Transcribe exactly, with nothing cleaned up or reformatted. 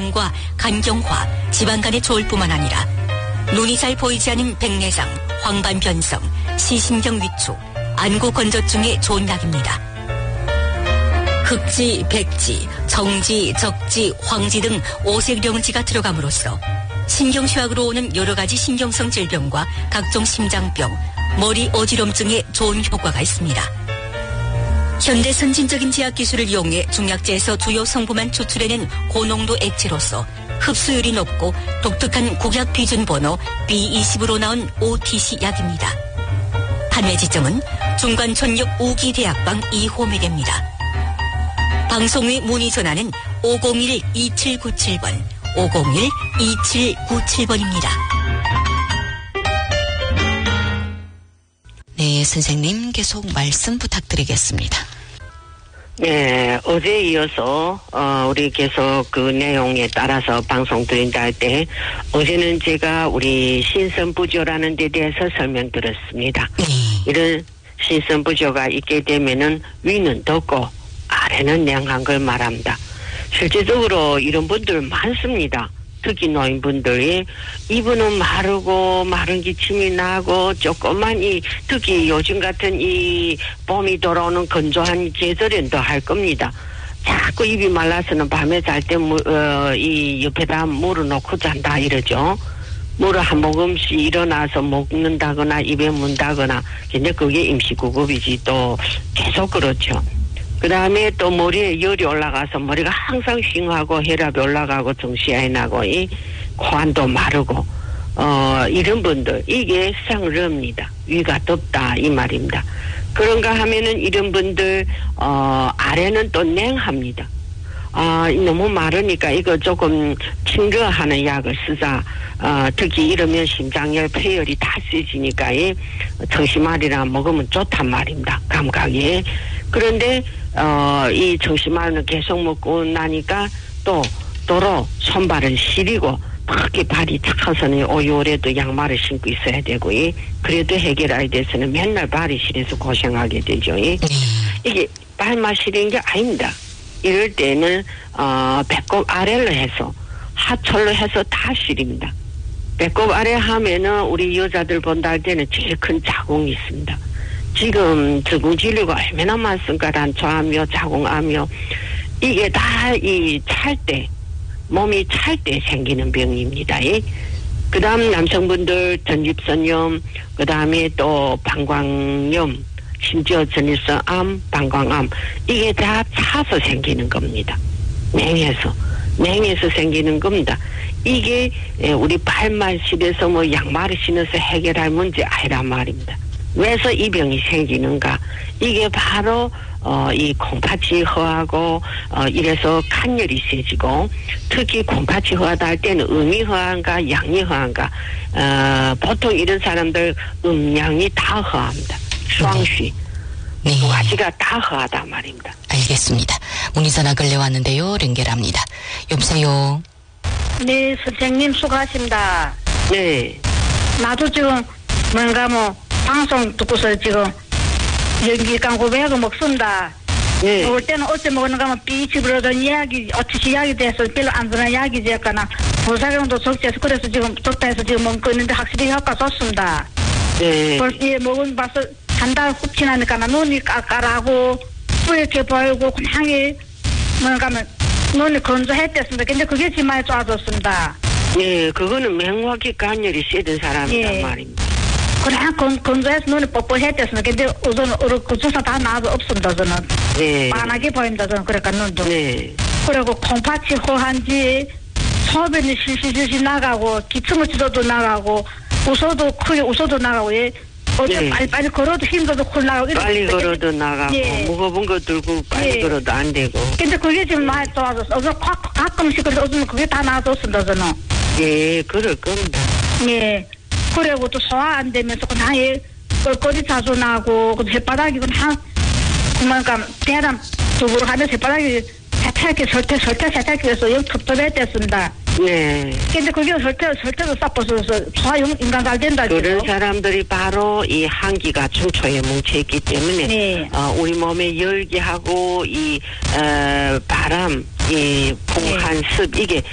신경과 간경화, 지방간의 조울뿐만 아니라 눈이 잘 보이지 않은 백내장, 황반변성, 시신경 위축, 안구 건조증에 좋은 약입니다. 흑지, 백지, 정지, 적지, 황지 등 오색령지가 들어감으로써 신경쇠약으로 오는 여러 가지 신경성 질병과 각종 심장병, 머리 어지럼증에 좋은 효과가 있습니다. 현대 선진적인 제약 기술을 이용해 중약제에서 주요 성분만 추출해낸 고농도 액체로서 흡수율이 높고 독특한 국약 비준 번호 비 이십으로 나온 오티씨 약입니다. 판매 지점은 중관천역 우기대학방 이 호매대입니다. 방송 후에 문의 전화는 오공일 이칠구칠 번, 오공일 이칠구칠 번입니다. 네, 선생님 계속 말씀 부탁드리겠습니다. 네, 어제 이어서 어, 우리 계속 그 내용에 따라서 방송 드린다 할 때 어제는 제가 우리 신선부조라는 데 대해서 설명드렸습니다. 네. 이런 신선부조가 있게 되면은 위는 덥고 아래는 냉한 걸 말합니다. 실제적으로 이런 분들 많습니다. 특히 노인분들이 이분은 마르고 마른 기침이 나고 조금만 이 특히 요즘 같은 이 봄이 돌아오는 건조한 계절엔 더 할 겁니다. 자꾸 입이 말라서는 밤에 잘 때 어, 이 옆에다 물을 놓고 잔다 이러죠. 물을 한 모금씩 일어나서 먹는다거나 입에 문다거나 근데 그게 임시구급이지 또 계속 그렇죠. 그 다음에 또 머리에 열이 올라가서 머리가 항상 휑하고 혈압이 올라가고 정신이 나고 이 코안도 마르고 어 이런 분들 이게 상르입니다. 위가 덥다 이 말입니다. 그런가 하면은 이런 분들 어 아래는 또 냉합니다. 아 너무 마르니까 이거 조금 칭거하는 약을 쓰자. 어 특히 이러면 심장열 폐열이 다 세지니까 이 정신말이나 먹으면 좋단 말입니다. 감각이. 그런데 어, 이 정신말은 계속 먹고 나니까 또 도로 손발을 시리고 특히 발이 착해서는 오유월에도 양말을 신고 있어야 되고 이 그래도 해결해야 돼서는 맨날 발이 시려서 고생하게 되죠. 이. 이게 발만 시린 게 아닙니다. 이럴 때는 어, 배꼽 아래로 해서 하철로 해서 다 시립니다. 배꼽 아래 하면은 우리 여자들 본다 할 때는 제일 큰 자궁이 있습니다. 지금 저궁 진료가 얼마나 많습니까? 단초하며 자궁하며 이게 다 이 찰 때 몸이 찰 때 생기는 병입니다. 그 다음 남성분들 전립선염 그 다음에 또 방광염 심지어 전립선암 방광암 이게 다 차서 생기는 겁니다. 냉해서 냉해서 생기는 겁니다. 이게 우리 발만 시려서 뭐 양말을 신어서 해결할 문제 아니란 말입니다. 왜서 이 병이 생기는가? 이게 바로 어, 이 콩팥이 허하고 어, 이래서 간열이 세지고 특히 콩팥이 허하다 할 때는 음이 허한가 양이 허한가? 어, 보통 이런 사람들 음양이 다 허합니다. 수황시 네. 두 가지가 다 허하다 말입니다. 알겠습니다. 문의 전화 걸려왔는데요. 연결합니다. 여보세요. 네, 선생님 수고하십니다. 네. 나도 지금 뭔가 뭐 방송 듣고서 지금 연기 광고 배하고 먹습니다. 네. 먹을 때는 어째 먹는가 하면 비치브로던 이야기, 어찌시 이야기 돼서 별로 안 드는 이야기지 약간나 부작용도 적지해서 그래서 지금 적다 해서 지금 먹고 있는데 확실히 효과 좋습니다. 네. 벌써 예, 먹은 봐서 한 달 훅 지나니까 눈이 까까라고 뿌옇게 보이고 그냥 뭔가 하면 눈이 건조했댔습니다. 근데 그게 지금 많이 좋아졌습니다. 네, 그거는 맹활기 간열이 세던 사람이란 예. 말입니다. 그냥 건, 건조해서 눈이 뻑뻑했댔습니다. 근데 우선 그 주사 다 나와서 없습니다. 저는 네. 빤하게 보입니다. 저는 그러니까 눈도. 네. 그리고 콩팥이 허한지 소변이 실실실실 나가고 기침을 치러도 나가고 웃어도 크게 웃어도 나가고 예. 어제 네. 빨리빨리 걸어도 힘들어도 콜 나가고 빨리 이렇게. 걸어도 나가고 예. 무거운 거 들고 빨리 예. 걸어도 안 되고. 근데 그게 지금 많이 좋아졌어. 어제 가끔씩 근데 요즘 그게 다 나아졌습니다. 저는. 예, 그럴 겁니다. 예. 그리고 또 소화 안 되면서 그냥 예, 꼴꼴이 자주 나고 그 혓바닥이 그냥 그만큼 대람 두부로 하면서 혓바닥이 세탁기 설태 설태 세탁기에서 영 텁텁했댔습니다. 네. 근데 그게 설태 설태도 싹 벗어서 소화 인간 잘 된다. 그런 사람들이 바로 이 한기가 중초에 뭉쳐있기 때문에 네. 어, 우리 몸의 열기하고 이 어, 바람, 이 풍한 습 이게